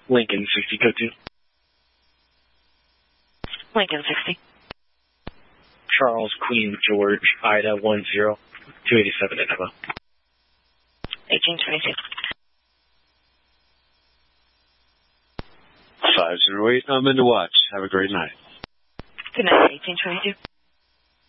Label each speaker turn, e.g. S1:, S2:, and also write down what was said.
S1: Lincoln 60, code 2.
S2: Lincoln 60.
S1: Charles, Queen, George, Ida, 10, 287 at Emma.
S2: 1822.
S3: 508, I'm in to watch. Have a great night.
S2: Good night, 1822.